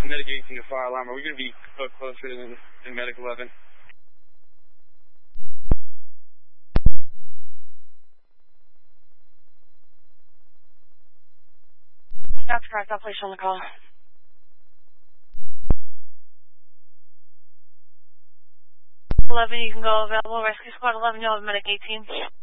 Medic 18 to fire alarm. Are we going to be closer than Medic 11? That's correct. I'll place you on the call. 11, you can go available. Rescue Squad 11, you'll have Medic 18.